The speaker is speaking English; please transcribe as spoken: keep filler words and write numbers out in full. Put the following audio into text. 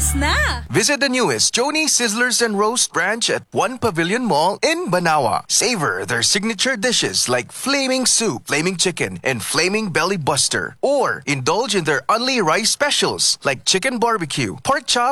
Tapos na! Visit the newest Joni Sizzlers and Roast branch at One Pavilion Mall in Banawa. Savor their signature dishes like Flaming Soup, Flaming Chicken, and Flaming Belly Buster. Or indulge in their Unli Rice specials like Chicken Barbecue, Pork Chop,